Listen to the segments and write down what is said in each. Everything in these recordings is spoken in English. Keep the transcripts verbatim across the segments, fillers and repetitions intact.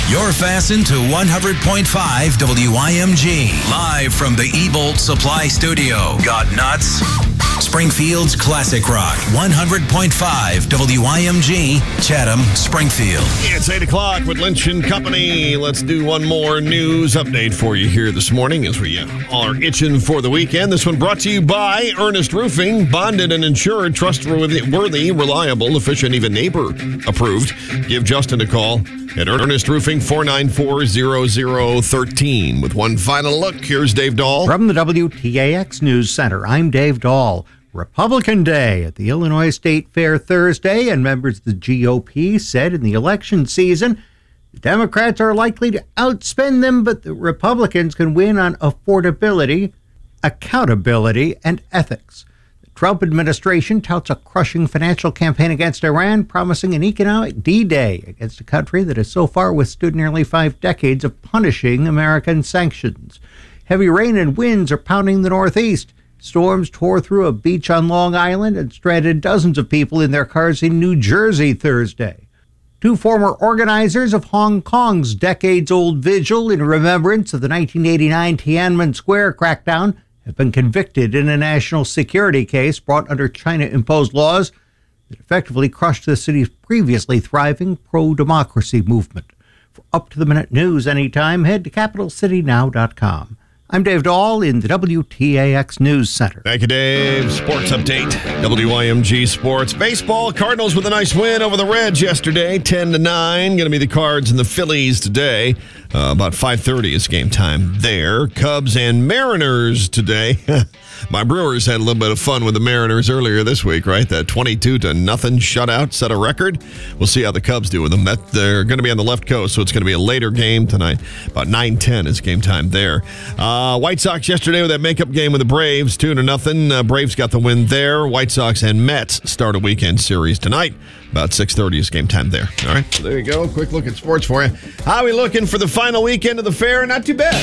You're fastened to one hundred point five W I M G. Live from the Ebolt Supply Studio. Got nuts? Springfield's Classic Rock. one hundred point five W I M G, Chatham, Springfield. It's eight o'clock with Lynch and Company. Let's do one more news update for you here this morning as we all are itching for the weekend. This one brought to you by Ernest Roofing. Bonded and insured, trustworthy, worthy, reliable, efficient, even neighbor approved. Give Justin a call at Ernest Roofing, four nine four, zero zero one three. With one final look, here's Dave Dahl. From the W T A X News Center, I'm Dave Dahl. Republican Day at the Illinois State Fair Thursday, and members of the G O P said in the election season, the Democrats are likely to outspend them, but the Republicans can win on affordability, accountability, and ethics. The Trump administration touts a crushing financial campaign against Iran, promising an economic D-Day against a country that has so far withstood nearly five decades of punishing American sanctions. Heavy rain and winds are pounding the Northeast. Storms tore through a beach on Long Island and stranded dozens of people in their cars in New Jersey Thursday. Two former organizers of Hong Kong's decades-old vigil in remembrance of the nineteen eighty-nine Tiananmen Square crackdown have been convicted in a national security case brought under China-imposed laws that effectively crushed the city's previously thriving pro-democracy movement. For up-to-the-minute news anytime, head to capital city now dot com. I'm Dave Dahl in the W T A X News Center. Thank you, Dave. Sports update, W I M G Sports. Baseball, Cardinals with a nice win over the Reds yesterday, ten to nine. Going to be the Cards and the Phillies today. Uh, about five thirty is game time there. Cubs and Mariners today. My Brewers had a little bit of fun with the Mariners earlier this week, right? That twenty-two to nothing shutout set a record. We'll see how the Cubs do with them. That, they're going to be on the left coast, so it's going to be a later game tonight. About nine ten is game time there. Uh, White Sox yesterday with that makeup game with the Braves, two to nothing. Uh, Braves got the win there. White Sox and Mets start a weekend series tonight. About six thirty is game time there. All right, so there you go. Quick look at sports for you. How are we looking for the final weekend of the fair? Not too bad.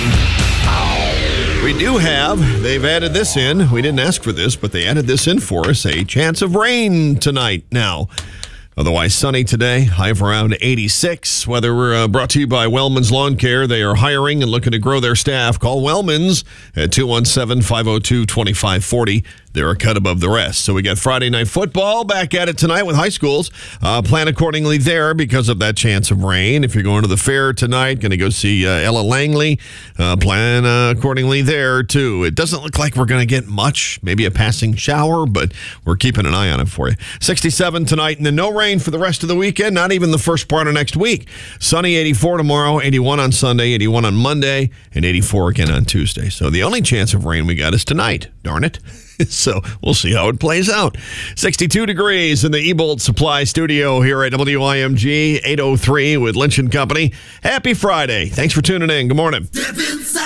We do have, they've added this in. We didn't ask for this, but they added this in for us. A chance of rain tonight now. Otherwise sunny today, high of around eighty-six. Weather uh, brought to you by Wellman's Lawn Care. They are hiring and looking to grow their staff. Call Wellman's at two one seven, five oh two, two five four oh. They're a cut above the rest. So we got Friday Night Football back at it tonight with high schools. Uh, plan accordingly there because of that chance of rain. If you're going to the fair tonight, going to go see uh, Ella Langley, uh, plan uh, accordingly there too. It doesn't look like we're going to get much, maybe a passing shower, but we're keeping an eye on it for you. sixty-seven tonight and then no rain for the rest of the weekend, not even the first part of next week. Sunny, eighty-four tomorrow, eighty-one on Sunday, eighty-one on Monday, and eighty-four again on Tuesday. So the only chance of rain we got is tonight, darn it. So we'll see how it plays out. sixty-two degrees in the Ebolt Supply Studio here at W I M G, eight oh three with Lynch and Company. Happy Friday. Thanks for tuning in. Good morning.